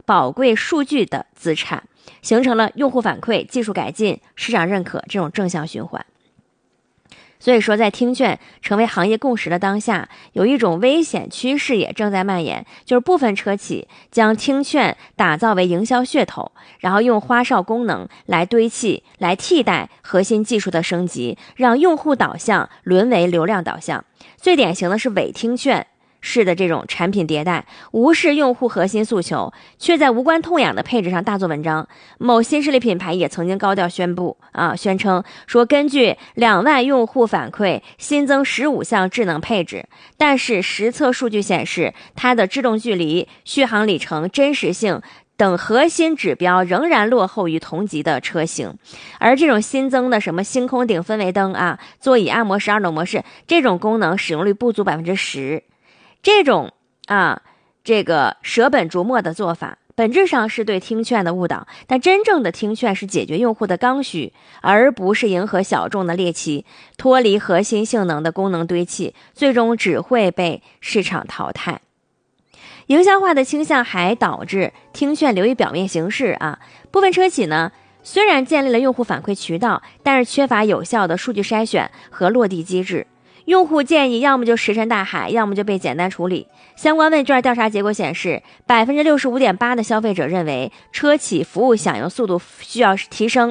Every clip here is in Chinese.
宝贵数据的资产，形成了用户反馈、技术改进、市场认可这种正向循环。所以说，在听券成为行业共识的当下，有一种危险趋势也正在蔓延，就是部分车企将听券打造为营销噱头，然后用花哨功能来堆砌，来替代核心技术的升级，让用户导向沦为流量导向。最典型的是伪听券式的这种产品迭代，无视用户核心诉求，却在无关痛痒的配置上大做文章。某新势力品牌也曾经高调宣称说，根据2万用户反馈，新增15项智能配置，但是实测数据显示，它的制动距离、续航里程、真实性等核心指标仍然落后于同级的车型。而这种新增的什么星空顶氛围灯座椅按摩12种模式，这种功能使用率不足 10%。这种这个舍本逐末的做法，本质上是对听券的误导，但真正的听券是解决用户的刚需，而不是迎合小众的猎奇，脱离核心性能的功能堆砌，最终只会被市场淘汰。营销化的倾向还导致听券流于表面形式部分车企呢，虽然建立了用户反馈渠道，但是缺乏有效的数据筛选和落地机制。用户建议要么就石沉大海，要么就被简单处理。相关问卷调查结果显示， 65.8% 的消费者认为车企服务响应速度需要提升，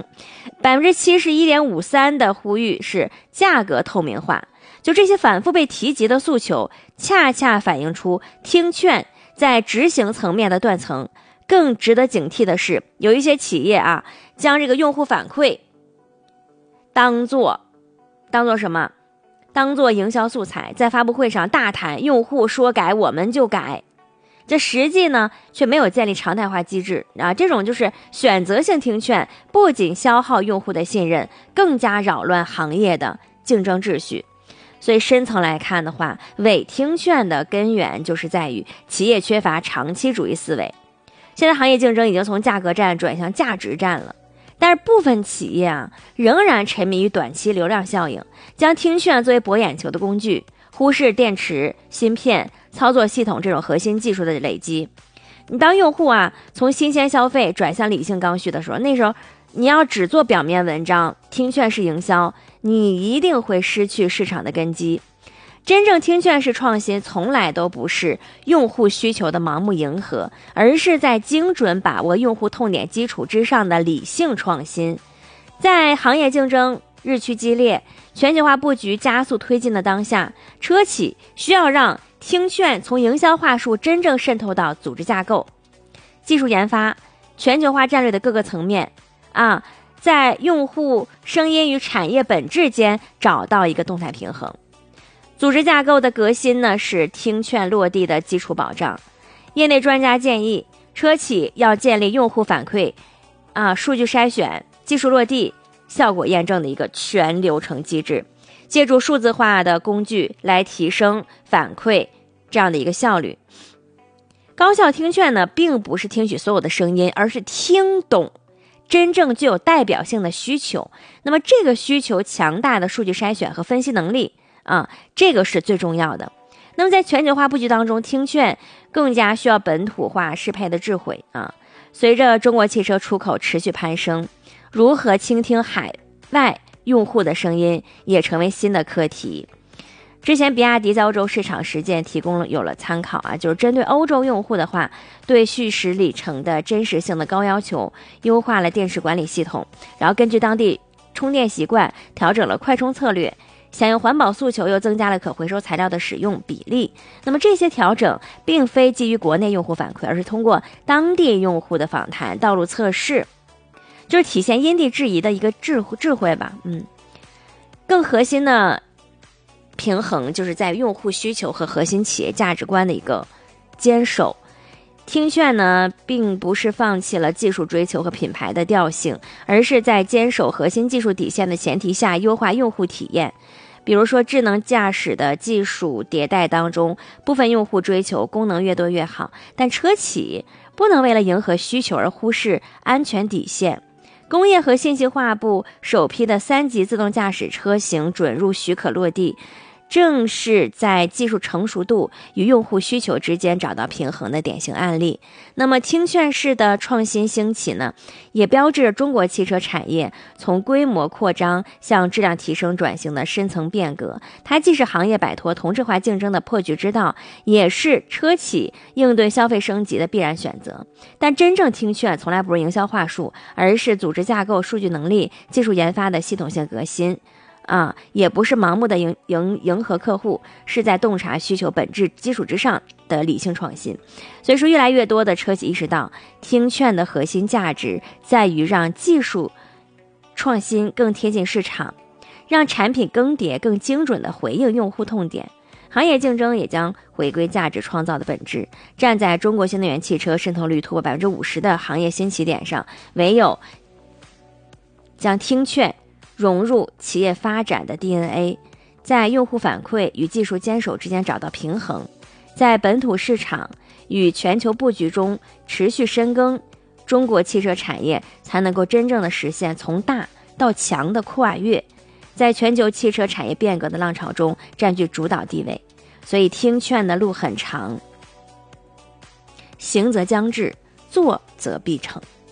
71.53% 的呼吁是价格透明化。就这些反复被提及的诉求，恰恰反映出听券在执行层面的断层。更值得警惕的是，有一些企业将这个用户反馈当做什么？当做营销素材，在发布会上大谈用户说改我们就改，这实际呢却没有建立常态化机制这种就是选择性听券，不仅消耗用户的信任，更加扰乱行业的竞争秩序。所以深层来看的话，伪听券的根源就是在于企业缺乏长期主义思维。现在行业竞争已经从价格战转向价值战了，但是部分企业仍然沉迷于短期流量效应，将听券作为博眼球的工具，忽视电池、芯片、操作系统这种核心技术的累积。你当用户从新鲜消费转向理性刚需的时候，那时候你要只做表面文章，听券式营销，你一定会失去市场的根基。真正听券式创新从来都不是用户需求的盲目迎合，而是在精准把握用户痛点基础之上的理性创新。在行业竞争日趋激烈、全球化布局加速推进的当下，车企需要让听券从营销话术真正渗透到组织架构、技术研发、全球化战略的各个层面在用户声音与产业本质间找到一个动态平衡。组织架构的革新呢，是听券落地的基础保障。业内专家建议，车企要建立用户反馈数据筛选、技术落地、效果验证的一个全流程机制，借助数字化的工具来提升反馈这样的一个效率。高效听券呢，并不是听取所有的声音，而是听懂真正具有代表性的需求。那么这个需求强大的数据筛选和分析能力这个是最重要的。那么在全球化布局当中，听券更加需要本土化适配的智慧随着中国汽车出口持续攀升，如何倾听海外用户的声音也成为新的课题。之前比亚迪在欧洲市场实践有了参考就是针对欧洲用户的话，对续时里程的真实性的高要求，优化了电池管理系统，然后根据当地充电习惯调整了快充策略，响应环保诉求又增加了可回收材料的使用比例。那么这些调整并非基于国内用户反馈，而是通过当地用户的访谈、道路测试，就是体现因地制宜的一个智慧吧。更核心的平衡就是在用户需求和核心企业价值观的一个坚守。听券呢，并不是放弃了技术追求和品牌的调性，而是在坚守核心技术底线的前提下优化用户体验。比如说智能驾驶的技术迭代当中，部分用户追求功能越多越好，但车企不能为了迎合需求而忽视安全底线。工业和信息化部首批的3级自动驾驶车型准入许可落地， 正是在技术成熟度与用户需求之间找到平衡的典型案例。那么听劝式的创新兴起呢，也标志着中国汽车产业从规模扩张向质量提升转型的深层变革。它既是行业摆脱同质化竞争的破局之道，也是车企应对消费升级的必然选择。但真正听劝从来不是营销话术，而是组织架构、数据能力、技术研发的系统性革新。也不是盲目的迎合客户，是在洞察需求本质基础之上的理性创新。所以说，越来越多的车企意识到，听劝的核心价值在于让技术创新更贴近市场，让产品更迭更精准地回应用户痛点。行业竞争也将回归价值创造的本质。站在中国新能源汽车渗透率突破50%的行业新起点上，唯有将听劝融入企业发展的 DNA， 在用户反馈与技术坚守之间找到平衡，在本土市场与全球布局中持续深耕，中国汽车产业才能够真正的实现从大到强的跨越，在全球汽车产业变革的浪潮中占据主导地位。所以听劝的路很长，行则将至，做则必成。